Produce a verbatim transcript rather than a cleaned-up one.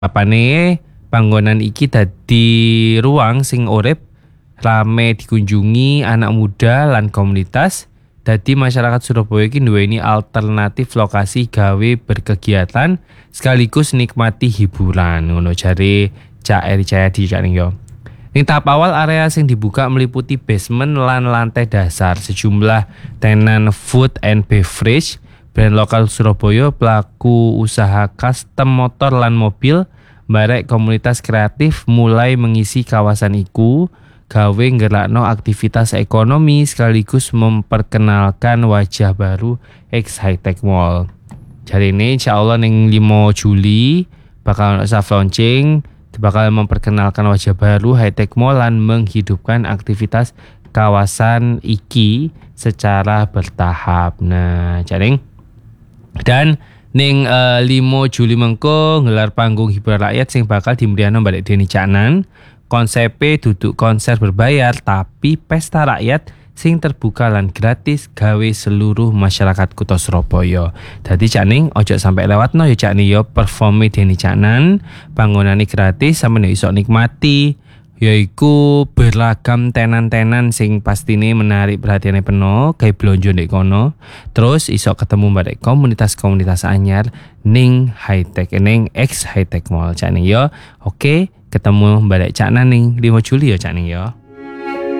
Apane panggonan iki dadi ruang sing urip, rame dikunjungi anak muda lan komunitas. Dadi masyarakat Surabaya iki nduweni alternatif lokasi gawe berkegiatan sekaligus nikmati hiburan. Ngono jare Cak Eri Cahyadi Cak ning yo. Ning tahap awal area sing dibuka meliputi basement lan lantai dasar. Sejumlah tenan food and beverage, brand lokal Surabaya, pelaku usaha custom motor lan mobil, barek komunitas kreatif mulai mengisi kawasan iku, gawe nggerakno aktivitas ekonomi sekaligus memperkenalkan wajah baru X High Tech Mall. Jadi ini insyaallah ning lima Juli bakal ono soft launching, bakal memperkenalkan wajah baru High Tech Mall lan menghidupkan aktivitas kawasan iki secara bertahap. Nah, jaring dan ning uh, lima Juli mengko ngelar panggung hiburan rakyat sing bakal dimeriahno balik Deni Caknan. Konsepe duduk konser berbayar tapi pesta rakyat sing terbuka lan gratis gawe seluruh masyarakat Kota Surabaya. Dadi Cakning ojo sampai lewatno ya Cakni yo performe Deni Caknan, bangunane gratis sampeyan iso nikmati. Yaiku beragam tenan-tenan sing pastine menarik perhatiannya penuh kayak blonjo ndek kono. Terus iso ketemu barek komunitas-komunitas anyar ning High Tech ning X High Tech Mall Cak ning yo. Oke, ketemu barek Cak ning lima Juli ya Cak ning yo.